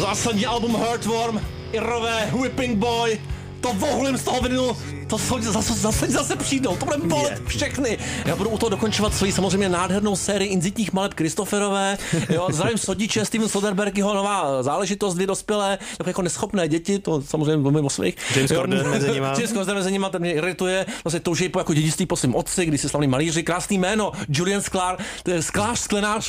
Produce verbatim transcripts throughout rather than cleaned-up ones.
Zásadní album Heartworm, Irové, Whipping Boy, to vohlím z toho vinylu, to zase, zase, zase přijdou, to bude bolet všechny. Já budu u toho dokončovat svoji samozřejmě nádhernou sérii inzitních maleb Kristoferové, jo, zdravím Sodiče, Steven Soderbergh, jeho nová záležitost, dvě dospělé, tak jako neschopné děti, to samozřejmě mluvím o svých. James Corden mezi nima. James Corden mezi nima, ten mě irituje, vlastně touží po jako dědictví po svým otci, když si slavný malíři, krásný jméno, Julian Sklar, Sklář, Sklenář,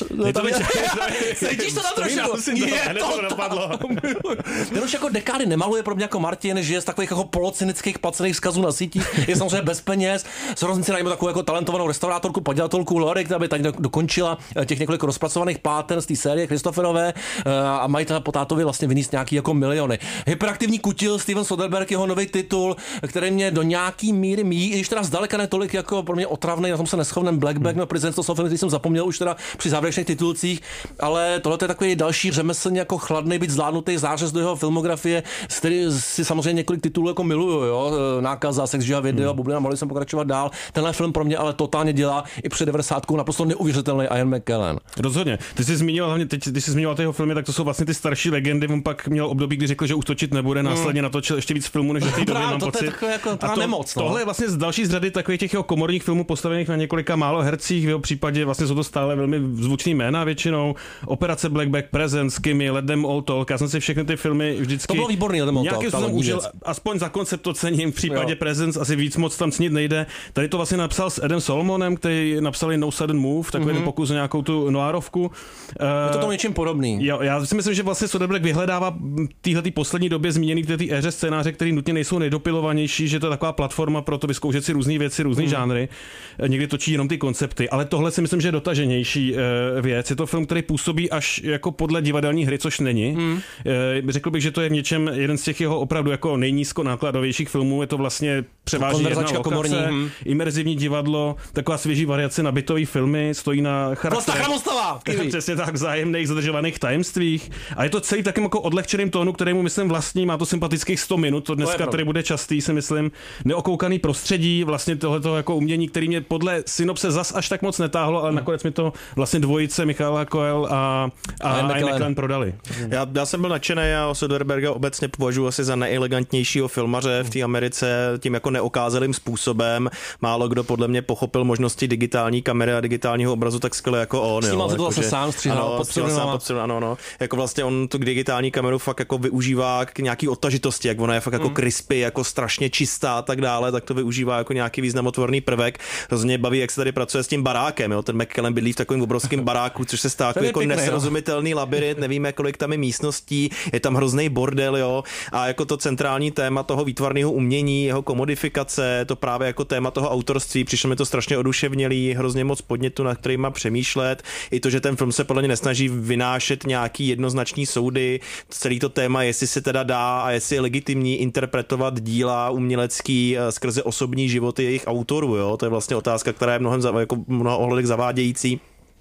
cítíš to na trošku? Je to ten už jako dekády nemaluje pro mě jako Martin, že je z takových jako polocynických placených vzkazů na sítích, je samozřejmě bez peněz. Sorozníci najmou takovou jako talentovanou restaurátorku, podnikatelku Lori, která by tak dokončila těch několik rozpracovaných pláten z té série Kristoferové a mají teda po tátovi vlastně vynést nějaký jako miliony. Hyperaktivní kutil, Steven Soderbergh, jeho nový titul, který mě do nějaký míry míjí, i když teda zdaleka ne tolik jako pro mě otravný, na tom se neschovnem Blackback, hmm. no Presence, to jsou filmy, který jsem zapomněl už teda při závěrečných titulcích, ale tohle je takový další řemeslně jako chladný, byť zvládnutý zářez do jeho filmografie, z který si samozřejmě několik titulů jako miluju, jo, Nákaza, Sex, Živa, video, hmm. Bublina, mohli jsem pokračovat dál. Tenhle film pro mě ale totálně dělá i před devadesátkou naprosto neuvěřitelný Ian McKellen. Rozhodně. Ty jsi zmínil hlavně teď, když jsi zmínil ty jeho filmy, tak to jsou vlastně ty starší legendy. On pak měl období, kdy řekl, že už točit nebude, následně hmm. natočil ještě víc filmů, než do té doby, mám to pocit. Je takové jako to, nemoc, no. Tohle je vlastně z další z řady takových těch jeho komorních filmů postavených na několika málo hercích. V jeho případě vlastně jsou to stále velmi zvučný jména většinou. Operace Blackback, Presence, Kimmy, Let Them All Talk. Já jsem si všechny ty filmy vždycky to bylo výborný, Let Them All Talk. Nějakým způsobem užil, aspoň za koncept to cením. V případě jo. Presence asi víc moc tam snít nejde. Tady to vlastně napsal s Edem Solomonem, který napsali No Sudden Move, takový mm-hmm. pokus o nějakou tu noirovku. Je to tomu něčím podobný. Jo, já si myslím, že vlastně Soderbergh vyhledává téhletý poslední době zmíněný v té éře scénáře, který nutně nejsou nejdopilovanější, že to je taková platforma pro to vyzkoušet si různé věci, různé mm. žánry. Někdy točí jenom ty koncepty, ale tohle si myslím, že je dotaženější věc. Je to film, který působí až jako podle divadelní hry, což není. Mm. Řekl bych, že to je v něčem jeden z těch jeho opravdu jako nejnízkonákladovějších filmů. Je to vlastně převážně jedna lokace, komorní, hm. imerzivní divadlo, taková svěží variace na bytový filmy, stojí na charakterech. Přesně tak, vzájemných zadržovaných tajemstvích. A je to celý takým jako odlehčeným tónu, kterému myslím vlastní, má to sympatických sto minut, to dneska to tady bude častý, si myslím. Neokoukaný prostředí, vlastně tohleto jako umění, který mě podle synopse zas až tak moc netáhlo, ale nakonec mi to vlastně dvojice Michaela Coel a, a Ian McKellen prodali. Já, já jsem byl nadšený a Soderbergha obecně považuji asi za nejelegantnějšího filmaře v té Americe, tím jako neokázalým způsobem. Málo kdo podle mě pochopil možnosti digitální kamery a digitálního obrazu tak skvěle jako on. Snímal se to jako, zase sám, stříhal, ano, ano, ano. Jako vlastně on tu digitální kameru fakt jako využívá k nějaký odtažitosti, jak ona je fakt jako mm. crispy, jako strašně čistá a tak dále, tak to využívá jako nějaký významotvorný prvek. Hrozně baví, jak se tady pracuje s tím barákem, jo. Ten McKellen bydlí v takovém obrovském baráku, což se stává jako pěkný, nesrozumitelný jo. labirint, nevíme, kolik tam je místností, je tam hrozný bordel, jo. A jako to centrální téma toho výtvarného umění, jeho komodifikace, to právě jako téma toho autorství, přišlo mi to strašně oduševnělý, hrozně moc podnětu, na kterým má přemýšlet. I to, že ten film se podle mě nesnaží vynášet nějaký jednoznačný soudy, celý to téma, jestli se teda dá a jestli je legitimní interpretovat díla umělecký skrze osobní životy jejich autorů, jo. To je vlastně otázka, která je mnohem jako mnoha ohledech zavádějící.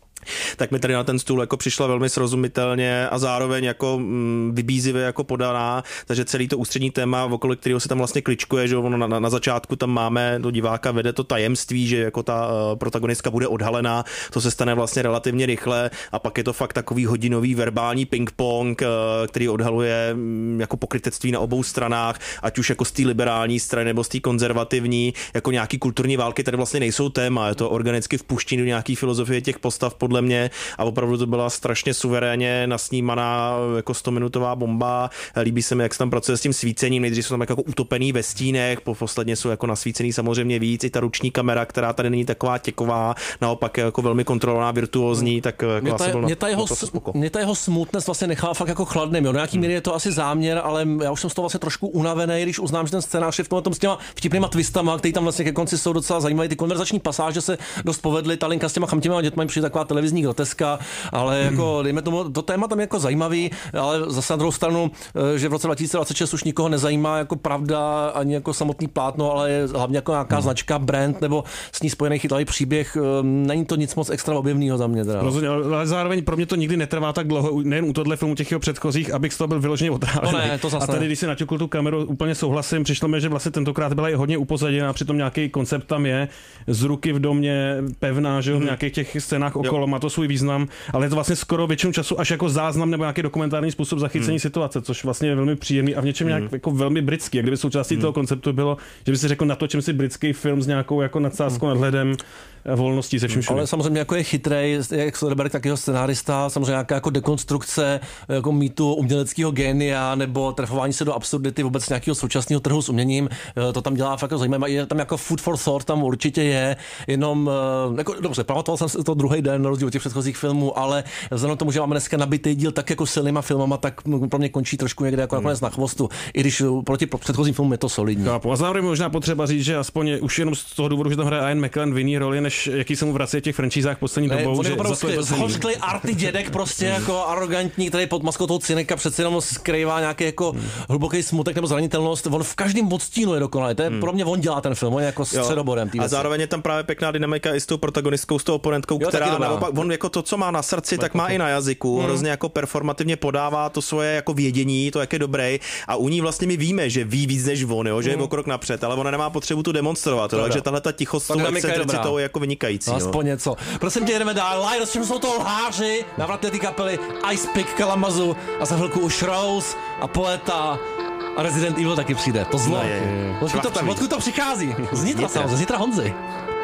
Tak mi tady na ten stůl jako přišla velmi srozumitelně a zároveň jako mm, vybízivě jako podaná, takže celý to ústřední téma, okolo kterého se tam vlastně kličkuje, že ono na, na, na začátku tam máme, do diváka vede to tajemství, že jako ta uh, protagonistka bude odhalená, to se stane vlastně relativně rychle a pak je to fakt takový hodinový verbální ping-pong, uh, který odhaluje um, jako pokrytectví na obou stranách, ať už jako z té liberální strany nebo z té konzervativní, jako nějaký kulturní války tady vlastně nejsou téma, je to organicky vpuštění do nějaký filozofie těch postav podle mě a opravdu to byla strašně suverénně nasnímaná jako stominutová bomba. Líbí se mi, jak se tam pracuje s tím svícením, nejdřív jsou tam jako utopený ve stínech, posledně jsou jako nasvícený samozřejmě víc, i ta ruční kamera, která tady není taková těková, naopak je jako velmi kontrolovaná, virtuózní, tak jako mě ta, mě ta, jeho, mě ta jeho smutnost vlastně nechala fakt jako chladným, jo. Do nějaký míry je to asi záměr, ale já už jsem z toho vlastně trošku unavený, když uznám, že ten scénář je v tom s těma vtipnýma twistama, který tam vlastně ke konci jsou docela zajímavé, ty konverzační pasáže se dost povedly, ta linka s těma chamtěma dětmi přijde taková televizní groteska, ale jako dejme tomu, to téma tam je jako zajímavý, ale zase na druhou stranu, že v roce dva tisíce dvacet šest už nikoho nezajímá jako pravda ani jako samotný plátno, ale je hlavně jako nějaká hmm. značka, brand nebo s ní spojený chytlavý příběh. Není to nic moc extra objevného za mě. Teda. Rozumím, ale zároveň pro mě to nikdy netrvá tak dlouho, nejen u tohle filmu těch jeho předchozích, abych z toho byl vyloženě otrávený. No ne, to zase a tady, když si naťukl tu kameru, úplně souhlasím, přišlo mi, že vlastně tentokrát byla i hodně upozaděná, přitom nějaký koncept tam je, z ruky v domě pevná, že jo, v nějakých těch scénách okolo má to svůj význam, ale je to vlastně skoro většinu času až jako záznam nebo nějaký dokumentární způsob zachycení hmm. situace, což vlastně je velmi příjemný a v něčem hmm. nějak jako velmi britský. Jak kdyby součástí hmm. toho konceptu bylo, že by si řekl, natočím si britský film s nějakou jako nadsázkou, hmm. nadhledem, volností se vším všude. Ale samozřejmě jako je chytrej, jak Soderbergh, tak jeho scenárista, samozřejmě nějaká jako dekonstrukce jako mýtu uměleckého génia nebo trefování se do absurdity vůbec nějakého současného trhu s uměním, to tam dělá fakt zajímavé. Je tam jako food for thought, tam určitě je, jenom jako, dobře, pamatoval jsem si to druhý den na rozdíl od těch předchozích filmů, ale vzhledem k tomu, že máme dneska nabitý díl tak jako silnýma filmama, tak pro mě končí trošku někde jako nakonec na chvostu, i když proti předchozím filmům je to solidní. Chápu. A zároveň možná potřeba říct, že aspoň už jenom z toho důvodu, že tam hraje Ian McKellen v jiný roli, než jaký se mu vrací v těch franšízách poslední ne, dobou. On je opravdu zhořklý arty dědek, prostě jako arrogantní, který pod maskou toho cynika přece jenom skrývá nějaký jako hmm. hluboký smutek nebo zranitelnost. On v každém odstínu je dokonalý. To je hmm. pro mě on dělá ten film, on je jako středoborem. A zároveň je tam právě pěkná dynamika i s tou protagonistkou, s tou oponentkou, jo, která naopak, on jako to, co má na srdci, tak má i na jazyku. Hmm. Hrozně jako performativně podává to svoje jako vědění, to jak je dobrý. A u ní vlastně my víme, že ví víc než on, jo, že je o krok napřed, ale ona nemá potřebu tu demonstrovat, jo, takže tahle ta tichost s tou excentricitou je jako vynikající. No, aspoň něco. Prosím tě, jdeme dál. Liars, čím jsou to lháři, navratili ty kapely Ice Pick, Kalamazoo a za chvilku už Rose a Poeta a Resident Evil taky přijde. To zlo. No je, je. Odkud to, odkud to přichází? Z Nitra samozřejmě, z Nitra Honzy.